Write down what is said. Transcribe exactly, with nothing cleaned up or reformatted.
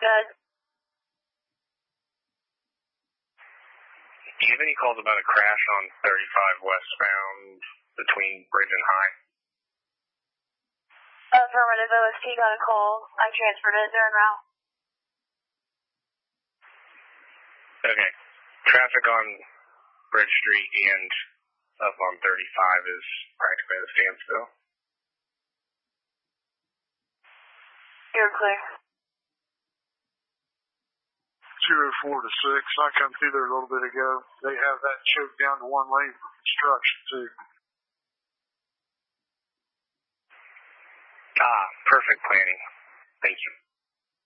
Good. Do you have any calls about a crash on thirty-five westbound between Bridge and High? Affirmative, O S P got a call. I transferred it. They're en route. Okay. Traffic on Bridge Street and up on thirty-five is practically at a standstill. You're clear. two oh four to six. I come through there a little bit ago. They have that choked down to one lane for construction, too. Ah, perfect planning. Thank you.